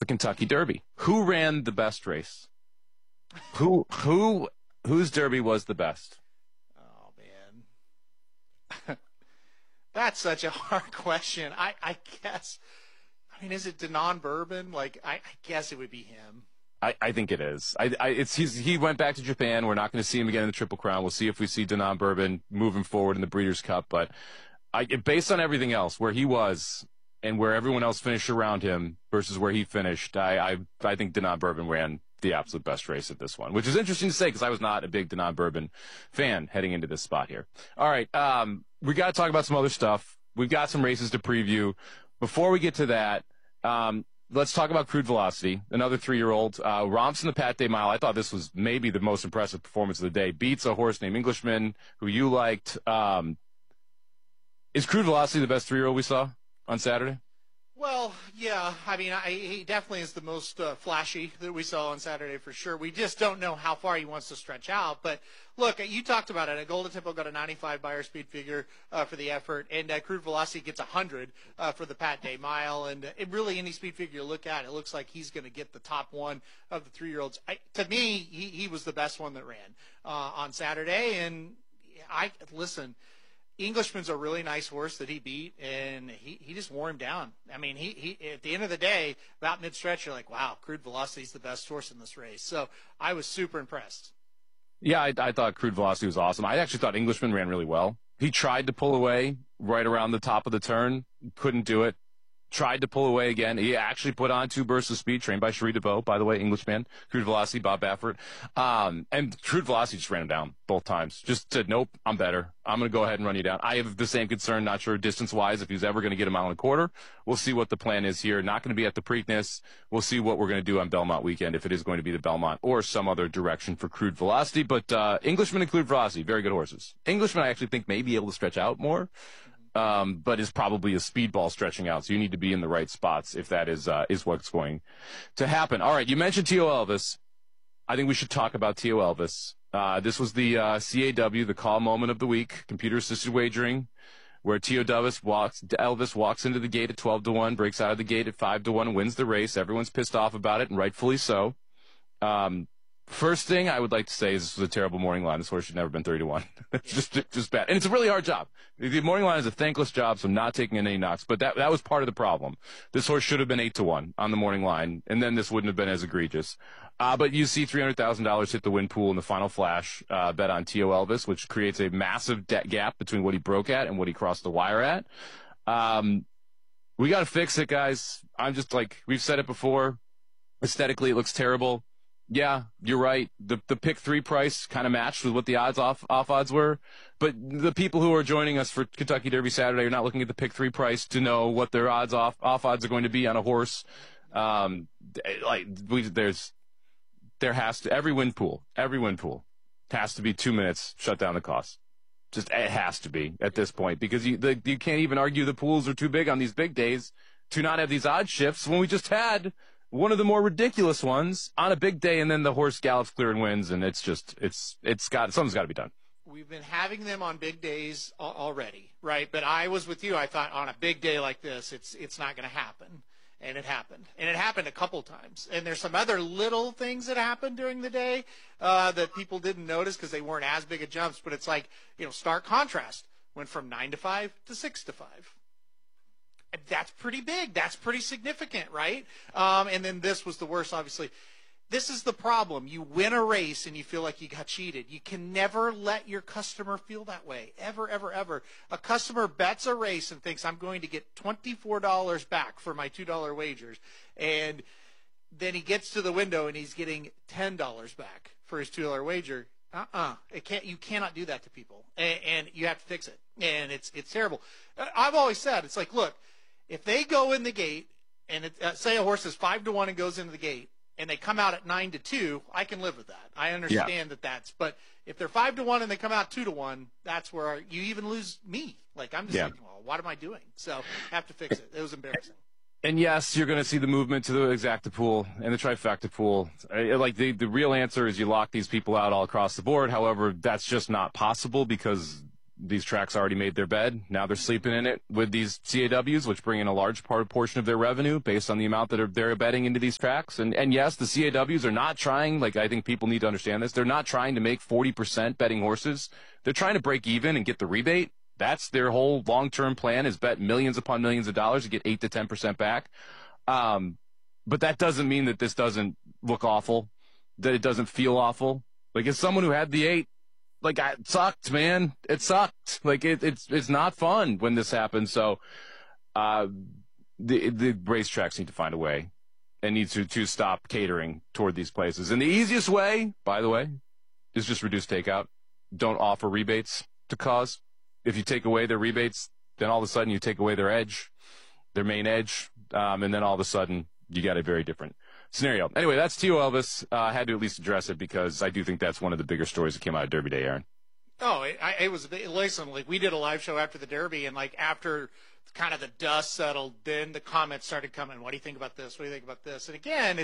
Kentucky Derby. Who ran the best race? Whose Derby was the best? Oh, man. That's such a hard question. I guess, I mean, is it Denon Bourbon? Like, I guess it would be him. I think it is. He went back to Japan. We're not going to see him again in the Triple Crown. We'll see if we see Denon Bourbon moving forward in the Breeders' Cup. But based on everything else, where he was and where everyone else finished around him versus where he finished, I think Denon Bourbon ran the absolute best race at this one, which is interesting to say because I was not a big Denon Bourbon fan heading into this spot here. All right, we got to talk about some other stuff. We've got some races to preview. Before we get to that, let's talk about Crude Velocity, another 3-year-old. Romps in the Pat Day Mile. I thought this was maybe the most impressive performance of the day. Beats a horse named Englishman, who you liked. Is Crude Velocity the best 3-year-old we saw on Saturday? Well, yeah. I mean, he definitely is the most flashy that we saw on Saturday for sure. We just don't know how far he wants to stretch out. But look, you talked about it. Golden Tempo got a 95 Beyer speed figure for the effort, and Crude Velocity gets 100 for the Pat Day Mile. And really, any speed figure you look at, it looks like he's going to get the top one of the 3-year-olds. To me, he was the best one that ran on Saturday. And listen. Englishman's a really nice horse that he beat, and he just wore him down. I mean, he at the end of the day, about mid-stretch, you're like, wow, Crude Velocity's the best horse in this race. So I was super impressed. Yeah, I thought Crude Velocity was awesome. I actually thought Englishman ran really well. He tried to pull away right around the top of the turn, couldn't do it. Tried to pull away again. He actually put on 2 bursts of speed, trained by Cherie DeVaux, by the way, Englishman, Crude Velocity, Bob Baffert. And Crude Velocity just ran him down both times. Just said, nope, I'm better. I'm going to go ahead and run you down. I have the same concern, not sure distance-wise if he's ever going to get a 1.25 miles. We'll see what the plan is here. Not going to be at the Preakness. We'll see what we're going to do on Belmont weekend, if it is going to be the Belmont or some other direction for Crude Velocity. But Englishman and Crude Velocity, very good horses. Englishman, I actually think, may be able to stretch out more. But is probably a speedball stretching out. So you need to be in the right spots if that is what's going to happen. All right. You mentioned T.O. Elvis. I think we should talk about T.O. Elvis. This was the CAW, the call moment of the week, computer assisted wagering, where T.O. Elvis walks into the gate at 12-1, breaks out of the gate at 5-1, wins the race. Everyone's pissed off about it, and rightfully so. First thing I would like to say is this was a terrible morning line. This horse should never have been 30-1. It's just bad. And it's a really hard job. The morning line is a thankless job, so I'm not taking any knocks. But that was part of the problem. This horse should have been 8-1 on the morning line, and then this wouldn't have been as egregious. But you see $300,000 hit the win pool in the final flash bet on T.O. Elvis, which creates a massive debt gap between what he broke at and what he crossed the wire at. We got to fix it, guys. I'm just like, we've said it before. Aesthetically, it looks terrible. Yeah, you're right. The pick 3 price kind of matched with what the off odds were. But the people who are joining us for Kentucky Derby Saturday are not looking at the pick 3 price to know what their off odds are going to be on a horse. There has to, every win pool has to be 2 minutes, shut down the cost. Just, it has to be at this point because you can't even argue the pools are too big on these big days to not have these odd shifts when we just had one of the more ridiculous ones on a big day, and then the horse gallops clear and wins, and something's got to be done. We've been having them on big days already, right? But I was with you. I thought on a big day like this, it's not going to happen, and it happened, and it happened a couple times. And there's some other little things that happened during the day that people didn't notice because they weren't as big of jumps. But it's like, stark contrast. Went from 9-5 to 6-5. That's pretty big. That's pretty significant, right? And then this was the worst, obviously. This is the problem. You win a race and you feel like you got cheated. You can never let your customer feel that way. Ever, ever, ever. A customer bets a race and thinks, I'm going to get $24 back for my $2 wagers. And then he gets to the window and he's getting $10 back for his $2 wager. You cannot do that to people. And you have to fix it. And it's terrible. I've always said, it's like, look, if they go in the gate and say a horse is 5-1 and goes into the gate and they come out at 9-2, I can live with that. I understand that's, but if they're 5-1 and they come out 2-1, that's where you even lose me. Like, I'm just thinking, well, what am I doing? So I have to fix it. It was embarrassing. And yes, you're going to see the movement to the exacta pool and the trifecta pool. Like the real answer is you lock these people out all across the board. However, that's just not possible because these tracks already made their bed. Now they're sleeping in it with these CAWs, which bring in a large portion of their revenue based on the amount that they're betting into these tracks. And yes, the CAWs are not trying, like, I think people need to understand this. They're not trying to make 40% betting horses. They're trying to break even and get the rebate. That's their whole long-term plan, is bet millions upon millions of dollars to get 8 to 10% back. But that doesn't mean that this doesn't look awful, that it doesn't feel awful. Like, as someone who had the 8, like, it sucked, man. It sucked. Like, it's not fun when this happens. So, the racetracks need to find a way and need to stop catering toward these places. And the easiest way, by the way, is just reduce takeout. Don't offer rebates to cause. If you take away their rebates, then all of a sudden you take away their edge, their main edge, and then all of a sudden you got a very different scenario. Anyway, that's T.O. Elvis. I had to at least address it because I do think that's one of the bigger stories that came out of Derby Day, Aaron. Oh, it was, listen, like, we did a live show after the Derby, and, like, after kind of the dust settled, then the comments started coming. What do you think about this? What do you think about this? And again,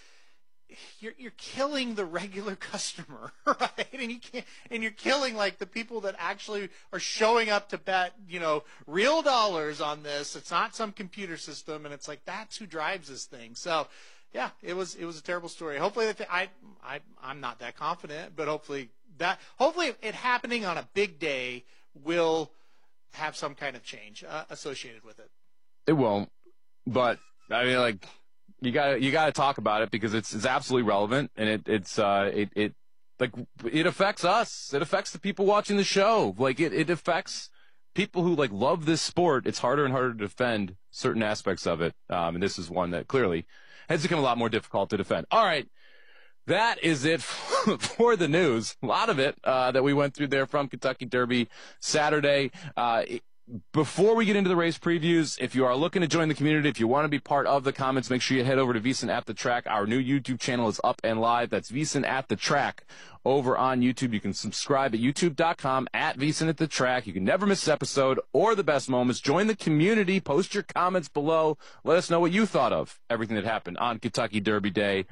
you're killing the regular customer, right? And you're killing, like, the people that actually are showing up to bet, real dollars on this. It's not some computer system, and it's like, that's who drives this thing. So, yeah, it was a terrible story. Hopefully, I'm not that confident, but hopefully it happening on a big day will have some kind of change associated with it. It won't, but I mean, like, you gotta talk about it because it's absolutely relevant, and it affects us. It affects the people watching the show. Like, it affects people who, like, love this sport. It's harder and harder to defend certain aspects of it, and this is one that clearly has become a lot more difficult to defend. All right, that is it for the news. A lot of it that we went through there from Kentucky Derby Saturday. Before we get into the race previews, if you are looking to join the community, if you want to be part of the comments, make sure you head over to VSiN at the Track. Our new YouTube channel is up and live. That's VSiN at the Track over on YouTube. You can subscribe at youtube.com at VSiN at the Track. You can never miss an episode or the best moments. Join the community. Post your comments below. Let us know what you thought of everything that happened on Kentucky Derby Day.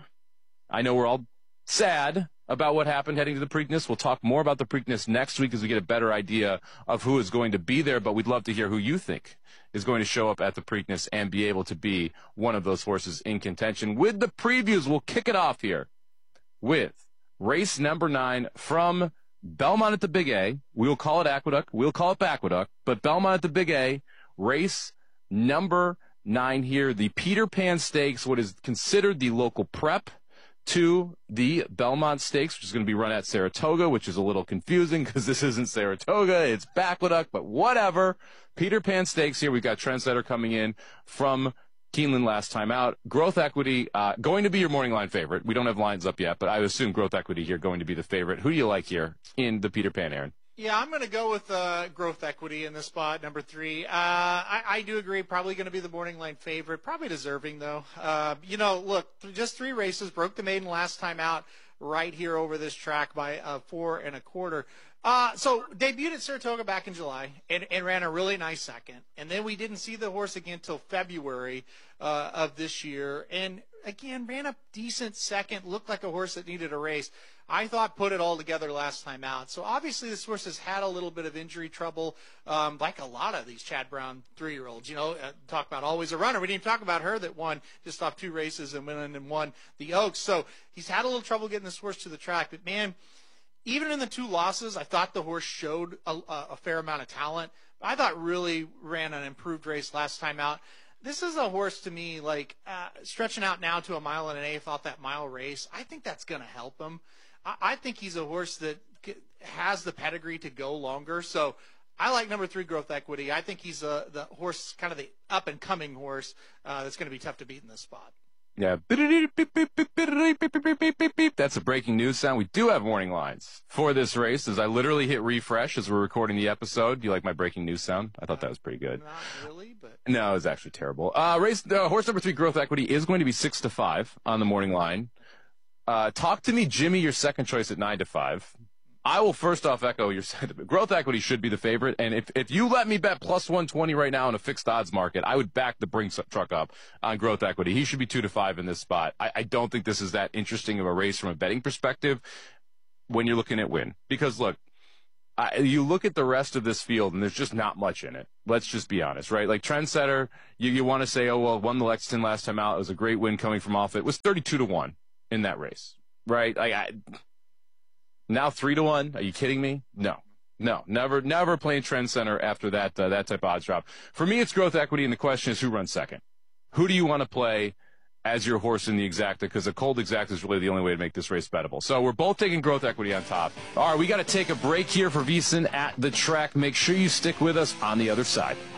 I know we're all sad about what happened heading to the Preakness. We'll talk more about the Preakness next week as we get a better idea of who is going to be there, but we'd love to hear who you think is going to show up at the Preakness and be able to be one of those horses in contention. With the previews, we'll kick it off here with race number 9 from Belmont at the Big A. We'll call it Aqueduct. We'll call it Aqueduct, but Belmont at the Big A, race number 9 here, the Peter Pan Stakes, what is considered the local prep to the Belmont Stakes, which is going to be run at Saratoga, which is a little confusing because this isn't Saratoga, it's Aqueduct, but whatever. Peter Pan Stakes here. We've got Trendsetter coming in from Keeneland last time out. Growth Equity, going to be your morning line favorite. We don't have lines up yet, but I assume Growth Equity here going to be the favorite. Who do you like here in the Peter Pan, Aaron? Yeah, I'm going to go with Growth Equity in this spot, number 3. I do agree, probably going to be the morning line favorite, probably deserving, though. Look, just 3 races, broke the maiden last time out right here over this track by 4 1/4. So debuted at Saratoga back in July and ran a really nice second. And then we didn't see the horse again until February of this year. And, again, ran a decent second, looked like a horse that needed a race. I thought put it all together last time out. So obviously this horse has had a little bit of injury trouble, like a lot of these Chad Brown 3-year-olds. Talk about always a runner. We didn't even talk about her that won just off 2 races and went in and won the Oaks. So he's had a little trouble getting this horse to the track. But, man, even in the 2 losses, I thought the horse showed a fair amount of talent. I thought really ran an improved race last time out. This is a horse to me, like, stretching out now to a 1.1 1/8 off that mile race. I think that's going to help him. I think he's a horse that has the pedigree to go longer. So I like number 3, Growth Equity. I think he's the horse, kind of the up-and-coming horse that's going to be tough to beat in this spot. Yeah. That's a breaking news sound. We do have warning lines for this race as I literally hit refresh as we're recording the episode. Do you like my breaking news sound? I thought that was pretty good. Not really, but... No, it was actually terrible. Horse number 3, Growth Equity, is going to be 6 to 5 on the morning line. Talk to me, Jimmy, your second choice at 9 to 5. I will first off echo your sentiment. Growth Equity should be the favorite, and if you let me bet plus 120 right now in a fixed odds market, I would back the Brinks truck up on Growth Equity. He should be 2 to 5 in this spot. I don't think this is that interesting of a race from a betting perspective when you're looking at win. Because, look, You look at the rest of this field, and there's just not much in it. Let's just be honest, right? Like Trendsetter, you want to say, oh, well, won the Lexington last time out. It was a great win coming from off it. It was 32-1 in that race, right? Now 3-1. Are you kidding me? No, never playing Trendsetter after that type of odds drop. For me, it's growth equity, and the question is who runs second. Who do you want to play as your horse in the exacta? Because a cold exacta is really the only way to make this race bettable. So we're both taking growth equity on top. All right, we got to take a break here for VSiN at the track. Make sure you stick with us on the other side.